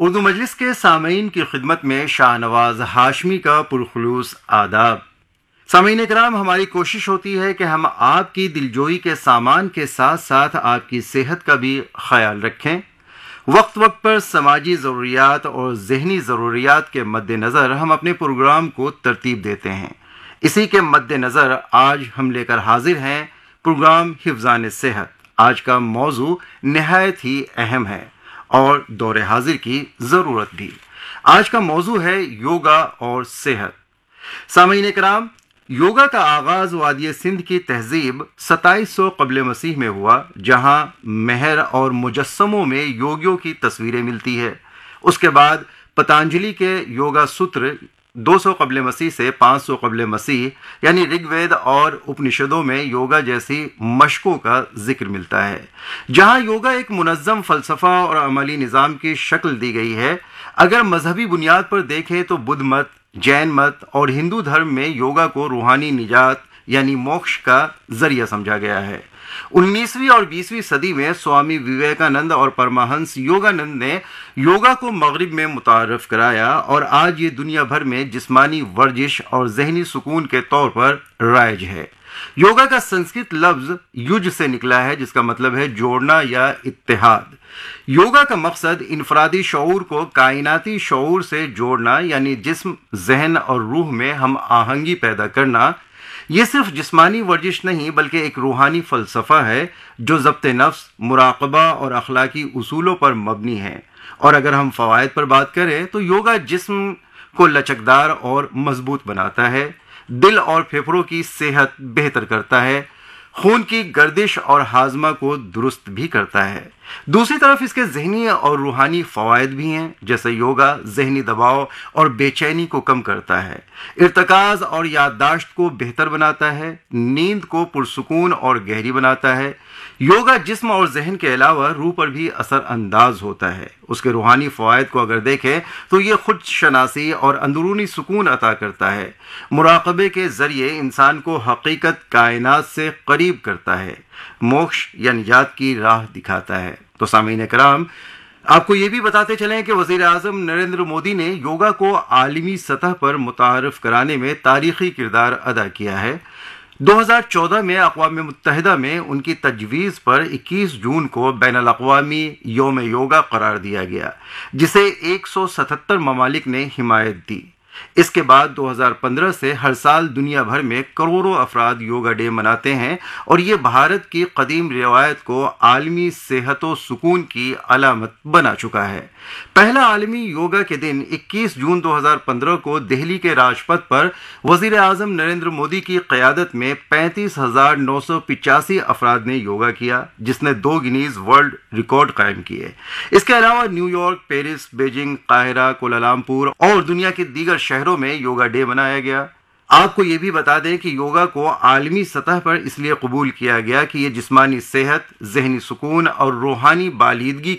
اردو مجلس کے سامعین کی خدمت میں شاہ نواز ہاشمی کا پرخلوص آداب۔ سامعین کرام، ہماری کوشش ہوتی ہے کہ ہم آپ کی دلجوئی کے سامان کے ساتھ ساتھ آپ کی صحت کا بھی خیال رکھیں۔ وقت وقت پر سماجی ضروریات اور ذہنی ضروریات کے مد نظر ہم اپنے پروگرام کو ترتیب دیتے ہیں۔ اسی کے مد نظر آج ہم لے کر حاضر ہیں پروگرام حفظان صحت۔ آج کا موضوع نہایت ہی اہم ہے اور دور حاضر کی ضرورت بھی۔ آج کا موضوع ہے یوگا اور صحت۔ سامعین کرام، یوگا کا آغاز وادی سندھ کی تہذیب 2700 قبل مسیح میں ہوا، جہاں مہر اور مجسموں میں یوگیوں کی تصویریں ملتی ہے۔ اس کے بعد پتانجلی کے یوگا سوتر 200 قبل مسیح سے 500 قبل مسیح یعنی رگ وید اور اپنشدوں میں یوگا جیسی مشقوں کا ذکر ملتا ہے، جہاں یوگا ایک منظم فلسفہ اور عملی نظام کی شکل دی گئی ہے۔ اگر مذہبی بنیاد پر دیکھیں تو بدھ مت، جین مت اور ہندو دھرم میں یوگا کو روحانی نجات یعنی موکش کا ذریعہ سمجھا گیا ہے۔ 19ویں اور 20ویں صدی میں سوامی وویکانند اور پرمہنس یوگانند نے یوگا کو مغرب میں متعارف کرایا اور آج یہ دنیا بھر میں جسمانی ورزش اور ذہنی سکون کے طور پر رائج ہے۔ یوگا کا سنسکرت لفظ یج سے نکلا ہے، جس کا مطلب ہے جوڑنا یا اتحاد۔ یوگا کا مقصد انفرادی شعور کو کائناتی شعور سے جوڑنا یعنی جسم، ذہن اور روح میں ہم آہنگی پیدا کرنا۔ یہ صرف جسمانی ورزش نہیں بلکہ ایک روحانی فلسفہ ہے جو ضبط نفس، مراقبہ اور اخلاقی اصولوں پر مبنی ہے۔ اور اگر ہم فوائد پر بات کریں تو یوگا جسم کو لچکدار اور مضبوط بناتا ہے، دل اور پھیپھڑوں کی صحت بہتر کرتا ہے، خون کی گردش اور ہاضمہ کو درست بھی کرتا ہے۔ دوسری طرف اس کے ذہنی اور روحانی فوائد بھی ہیں، جیسے یوگا ذہنی دباؤ اور بے چینی کو کم کرتا ہے، ارتکاز اور یادداشت کو بہتر بناتا ہے، نیند کو پرسکون اور گہری بناتا ہے۔ یوگا جسم اور ذہن کے علاوہ روح پر بھی اثر انداز ہوتا ہے۔ اس کے روحانی فوائد کو اگر دیکھیں تو یہ خود شناسی اور اندرونی سکون عطا کرتا ہے، مراقبے کے ذریعے انسان کو حقیقت کائنات سے قریب کرتا ہے، موکش یا نجات کی راہ دکھاتا ہے۔ تو سامعین کرام، آپ کو یہ بھی بتاتے چلیں کہ وزیر اعظم نریندر مودی نے یوگا کو عالمی سطح پر متعارف کرانے میں تاریخی کردار ادا کیا ہے۔ 2014 میں اقوام متحدہ میں ان کی تجویز پر 21 جون کو بین الاقوامی یوم یوگا قرار دیا گیا، جسے 177 ممالک نے حمایت دی۔ اس کے بعد 2015 سے ہر سال دنیا بھر میں کروڑوں افراد یوگا ڈے مناتے ہیں اور یہ بھارت کی قدیم روایت کو عالمی صحت و سکون کی علامت بنا چکا ہے۔ پہلا عالمی یوگا کے دن 21 جون 2015 کو دہلی کے راج پتھ پر وزیر اعظم نریندر مودی کی قیادت میں 35,985 افراد نے یوگا کیا، جس نے 2 گنیز ورلڈ ریکارڈ قائم کیے۔ اس کے علاوہ نیو یارک، پیرس، بیجنگ، قاہرہ، کوالالمپور اور دنیا کے دیگر شہروں میں یوگا ڈے منایا گیا۔ آپ کو یہ بھی بتا دیں کہ یوگا کو عالمی سطح پر اس لیے قبول کیا گیا کہ یہ جسمانی صحت، ذہنی سکون اور روحانی بالیدگی